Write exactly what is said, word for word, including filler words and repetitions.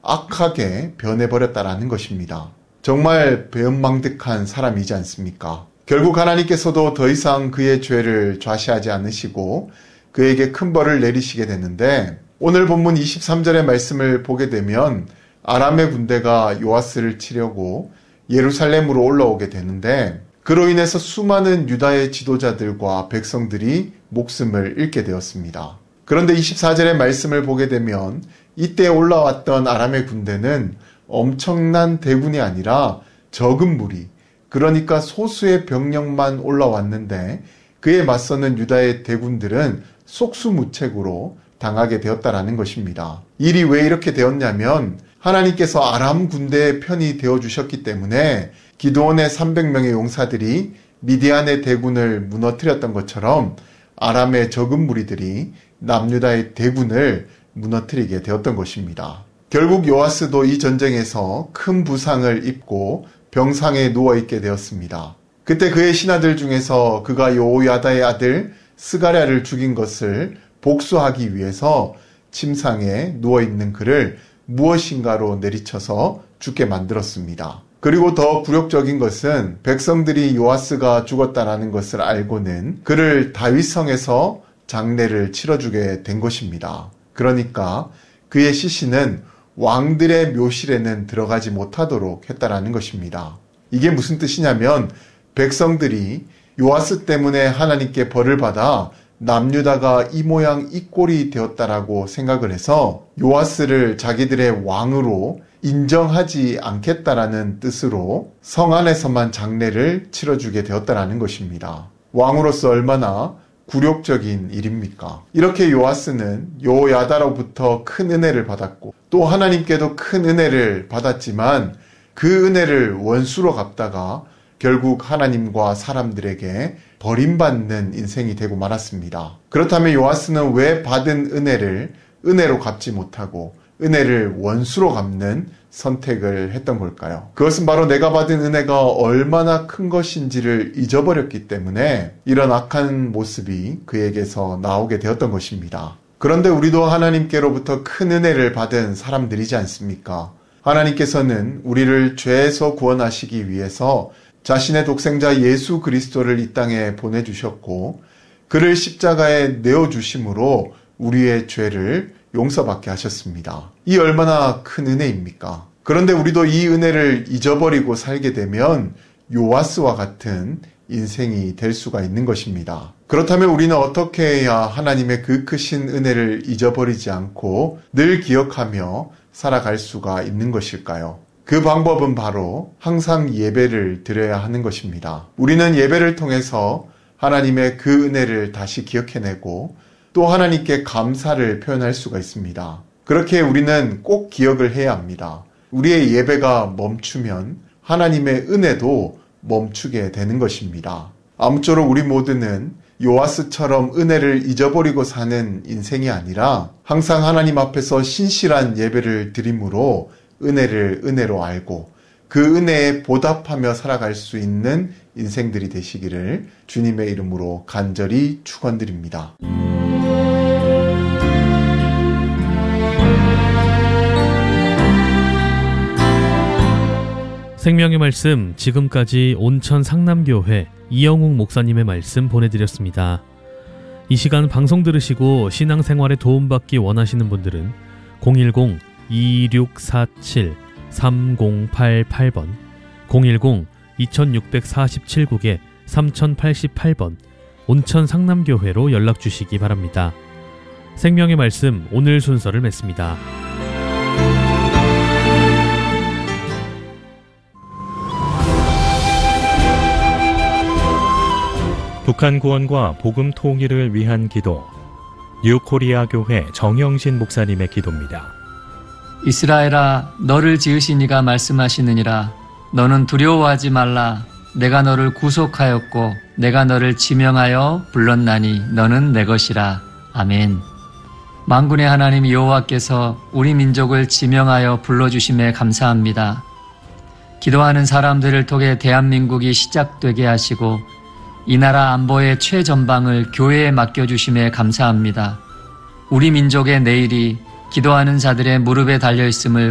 악하게 변해버렸다라는 것입니다. 정말 배은망덕한 사람이지 않습니까? 결국 하나님께서도 더 이상 그의 죄를 좌시하지 않으시고 그에게 큰 벌을 내리시게 됐는데, 오늘 본문 이십삼 절의 말씀을 보게 되면 아람의 군대가 요아스를 치려고 예루살렘으로 올라오게 되는데, 그로 인해서 수많은 유다의 지도자들과 백성들이 목숨을 잃게 되었습니다. 그런데 이십사 절의 말씀을 보게 되면 이때 올라왔던 아람의 군대는 엄청난 대군이 아니라 적은 무리, 그러니까 소수의 병력만 올라왔는데 그에 맞서는 유다의 대군들은 속수무책으로 당하게 되었다라는 것입니다. 일이 왜 이렇게 되었냐면 하나님께서 아람 군대의 편이 되어주셨기 때문에 기드온의 삼백 명의 용사들이 미디안의 대군을 무너뜨렸던 것처럼 아람의 적은 무리들이 남유다의 대군을 무너뜨리게 되었던 것입니다. 결국 요아스도 이 전쟁에서 큰 부상을 입고 병상에 누워있게 되었습니다. 그때 그의 신하들 중에서 그가 요야다의 아들 스가랴를 죽인 것을 복수하기 위해서 침상에 누워있는 그를 무엇인가로 내리쳐서 죽게 만들었습니다. 그리고 더 굴욕적인 것은 백성들이 요아스가 죽었다는 것을 알고는 그를 다윗성에서 장례를 치러주게 된 것입니다. 그러니까 그의 시신은 왕들의 묘실에는 들어가지 못하도록 했다라는 것입니다. 이게 무슨 뜻이냐면 백성들이 요아스 때문에 하나님께 벌을 받아 남유다가 이 모양 이 꼴이 되었다라고 생각을 해서 요아스를 자기들의 왕으로 인정하지 않겠다라는 뜻으로 성 안에서만 장례를 치러주게 되었다라는 것입니다. 왕으로서 얼마나 굴욕적인 일입니까? 이렇게 요아스는 요야다로부터 큰 은혜를 받았고 또 하나님께도 큰 은혜를 받았지만 그 은혜를 원수로 갚다가 결국 하나님과 사람들에게 버림받는 인생이 되고 말았습니다. 그렇다면 요아스는 왜 받은 은혜를 은혜로 갚지 못하고 은혜를 원수로 갚는 선택을 했던 걸까요? 그것은 바로 내가 받은 은혜가 얼마나 큰 것인지를 잊어버렸기 때문에 이런 악한 모습이 그에게서 나오게 되었던 것입니다. 그런데 우리도 하나님께로부터 큰 은혜를 받은 사람들이지 않습니까? 하나님께서는 우리를 죄에서 구원하시기 위해서 자신의 독생자 예수 그리스도를 이 땅에 보내주셨고 그를 십자가에 내어주심으로 우리의 죄를 용서받게 하셨습니다. 이 얼마나 큰 은혜입니까? 그런데 우리도 이 은혜를 잊어버리고 살게 되면 요아스와 같은 인생이 될 수가 있는 것입니다. 그렇다면 우리는 어떻게 해야 하나님의 그 크신 은혜를 잊어버리지 않고 늘 기억하며 살아갈 수가 있는 것일까요? 그 방법은 바로 항상 예배를 드려야 하는 것입니다. 우리는 예배를 통해서 하나님의 그 은혜를 다시 기억해내고 또 하나님께 감사를 표현할 수가 있습니다. 그렇게 우리는 꼭 기억을 해야 합니다. 우리의 예배가 멈추면 하나님의 은혜도 멈추게 되는 것입니다. 아무쪼록 우리 모두는 요아스처럼 은혜를 잊어버리고 사는 인생이 아니라 항상 하나님 앞에서 신실한 예배를 드림으로 은혜를 은혜로 알고 그 은혜에 보답하며 살아갈 수 있는 인생들이 되시기를 주님의 이름으로 간절히 축원드립니다. 생명의 말씀, 지금까지 온천 상남교회 이영욱 목사님의 말씀 보내드렸습니다. 이 시간 방송 들으시고 신앙생활에 도움받기 원하시는 분들은 공일공 이육사칠 삼공팔팔 번, 공일공 이육사칠 국에 삼공팔팔 번 온천 상남교회로 연락주시기 바랍니다. 생명의 말씀 오늘 순서를 맺습니다. 북한 구원과 복음 통일을 위한 기도, 뉴코리아 교회 정영신 목사님의 기도입니다. 이스라엘아, 너를 지으신 이가 말씀하시느니라. 너는 두려워하지 말라. 내가 너를 구속하였고 내가 너를 지명하여 불렀나니 너는 내 것이라. 아멘. 만군의 하나님 여호와께서 우리 민족을 지명하여 불러주심에 감사합니다. 기도하는 사람들을 통해 대한민국이 시작되게 하시고 이 나라 안보의 최전방을 교회에 맡겨주심에 감사합니다. 우리 민족의 내일이 기도하는 자들의 무릎에 달려있음을